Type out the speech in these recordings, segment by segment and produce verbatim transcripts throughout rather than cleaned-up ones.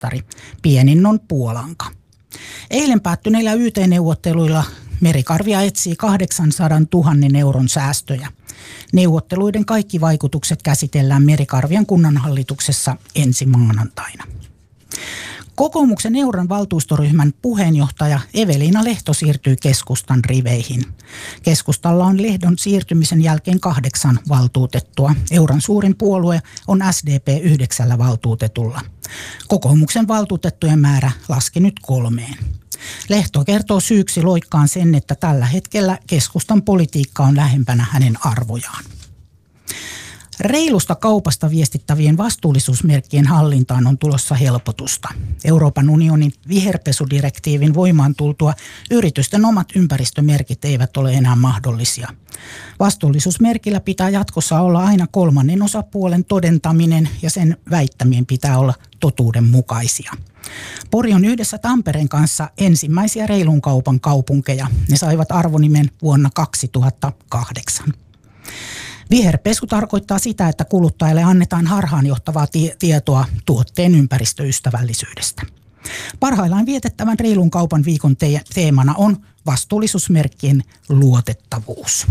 maailmanmestari. Pienin on Puolanka. Eilen päättyneillä Y T-neuvotteluilla Merikarvia etsii kahdeksansadantuhannen euron säästöjä. Neuvotteluiden kaikki vaikutukset käsitellään Merikarvian kunnanhallituksessa ensi maanantaina. Kokoomuksen Euran valtuustoryhmän puheenjohtaja Eveliina Lehto siirtyy keskustan riveihin. Keskustalla on Lehdon siirtymisen jälkeen kahdeksan valtuutettua. Euran suurin puolue on S D P yhdeksällä valtuutetulla. Kokoomuksen valtuutettujen määrä laski nyt kolmeen. Lehto kertoo syyksi loikkaan sen, että tällä hetkellä keskustan politiikka on lähempänä hänen arvojaan. Reilusta kaupasta viestittävien vastuullisuusmerkkien hallintaan on tulossa helpotusta. Euroopan unionin viherpesudirektiivin voimaan tultua yritysten omat ympäristömerkit eivät ole enää mahdollisia. Vastuullisuusmerkillä pitää jatkossa olla aina kolmannen osapuolen todentaminen ja sen väittämien pitää olla totuudenmukaisia. Pori on yhdessä Tampereen kanssa ensimmäisiä reilun kaupan kaupunkeja. Ne saivat arvonimen vuonna kaksituhattakahdeksan. Viherpesu tarkoittaa sitä, että kuluttajalle annetaan harhaanjohtavaa tie- tietoa tuotteen ympäristöystävällisyydestä. Parhaillaan vietettävän reilun kaupan viikon te- teemana on vastuullisuusmerkkien luotettavuus.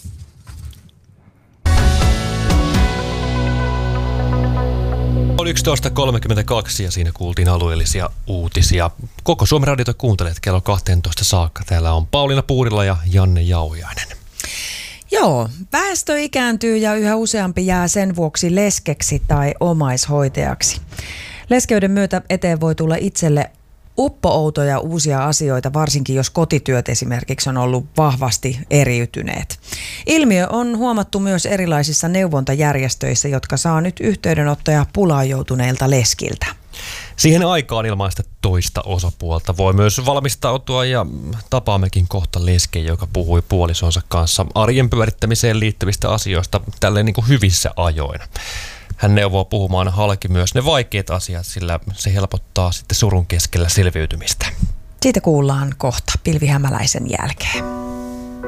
On yksitoista kolmekymmentäkaksi ja siinä kuultiin alueellisia uutisia. Koko Suomen radiota kuuntelet kello kaksitoista saakka. Täällä on Pauliina Puurila ja Janne Jauhiainen. Joo, väestö ikääntyy ja yhä useampi jää sen vuoksi leskeksi tai omaishoitajaksi. Leskeyden myötä eteen voi tulla itselle uppo-outoja uusia asioita, varsinkin jos kotityöt esimerkiksi on ollut vahvasti eriytyneet. Ilmiö on huomattu myös erilaisissa neuvontajärjestöissä, jotka saa nyt yhteydenottoja pulaan joutuneilta leskiltä. Siihen aikaan ilmaista toista osapuolta voi myös valmistautua ja tapaammekin kohta lesken, joka puhui puolisonsa kanssa arjen pyörittämiseen liittyvistä asioista tälleen niin kuin hyvissä ajoin. Hän neuvoo puhumaan halki myös ne vaikeat asiat, sillä se helpottaa sitten surun keskellä selviytymistä. Siitä kuullaan kohta Pilvi Hämäläisen jälkeen.